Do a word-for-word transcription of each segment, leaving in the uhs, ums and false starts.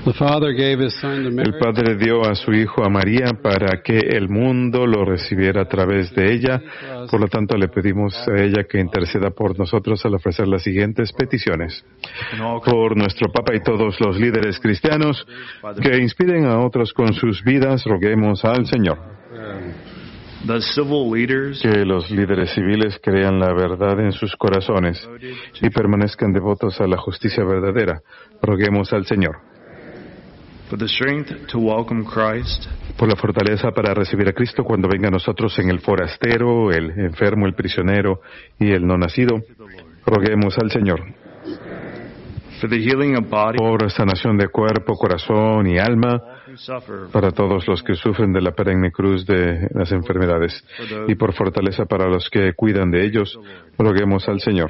The Father gave His Son to Mary. El Padre dio a su Hijo a María para que el mundo lo recibiera a través de ella. Por lo tanto, le pedimos a ella que interceda por nosotros al ofrecer las siguientes peticiones. Por nuestro Papa y todos los líderes cristianos que inspiren a otros con sus vidas, roguemos al Señor. The civil leaders, que los líderes civiles crean la verdad en sus corazones y permanezcan devotos a la justicia verdadera, roguemos al Señor. for the strength to welcome Christ, por la fortaleza para recibir a Cristo cuando venga a nosotros en el forastero, el enfermo, el prisionero y el no nacido, roguemos al Señor. for the healing of body, Por sanación de cuerpo, corazón y alma, who suffer, para todos los que sufren de la perenne cruz de las enfermedades, y por fortaleza para los que cuidan de ellos, roguemos al Señor.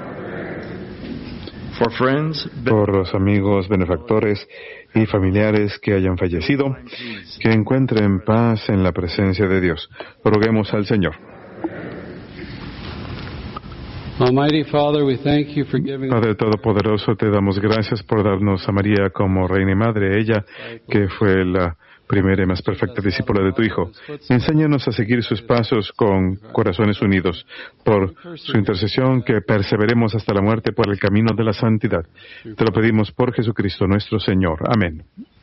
for friends, Por los amigos, benefactores y familiares que hayan fallecido, que encuentren paz en la presencia de Dios, roguemos al Señor. Almighty Father, we thank you for giving Padre Todopoderoso, te damos gracias por darnos a María como Reina y Madre, ella que fue la primera y más perfecta discípula de tu Hijo. Enséñanos a seguir sus pasos con corazones unidos. Por su intercesión, que perseveremos hasta la muerte por el camino de la santidad. Te lo pedimos por Jesucristo nuestro Señor. Amén.